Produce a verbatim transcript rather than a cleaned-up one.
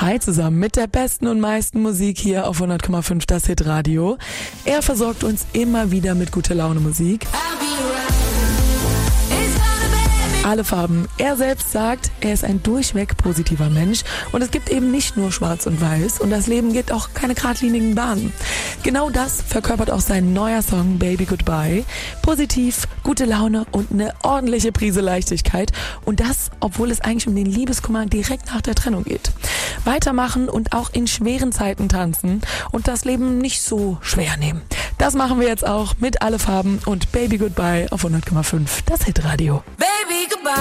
Hi zusammen mit der besten und meisten Musik hier auf hundert Komma fünf das Hitradio. Er versorgt uns immer wieder mit gute Laune Musik. Alle Farben. Er selbst sagt, er ist ein durchweg positiver Mensch und es gibt eben nicht nur schwarz und weiß und das Leben geht auch keine geradlinigen Bahnen. Genau das verkörpert auch sein neuer Song Baby Goodbye. Positiv, gute Laune und eine ordentliche Prise Leichtigkeit und das, obwohl es eigentlich um den Liebeskummer direkt nach der Trennung geht. Weitermachen und auch in schweren Zeiten tanzen und das Leben nicht so schwer nehmen. Das machen wir jetzt auch mit Alle Farben und Baby Goodbye auf hundert Komma fünf das Hitradio.